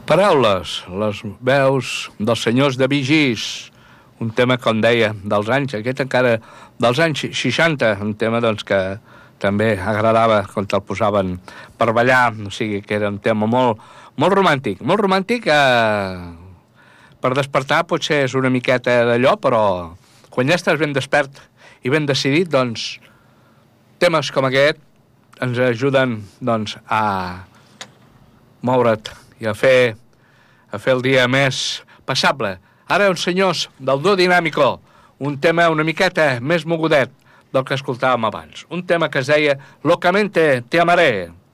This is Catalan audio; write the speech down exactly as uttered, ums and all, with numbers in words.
Paraules, les veus dels senyors de Vigís, un tema, com deia, dels anys, aquest encara dels anys seixanta, un tema doncs, que també agradava quan te'l posaven per ballar, o sigui que era un tema molt, molt romàntic, molt romàntic, eh, per despertar potser és una miqueta d'allò, però quan ja estàs ben despert i ben decidit, doncs, temes com aquest ens ajuden doncs, a moure't i a fer, a fer el dia més passable. Ara uns senyors del Dúo Dinámico, un tema una miqueta més mogudet del que escoltàvem abans. Un tema que es deia Locamente te amaré.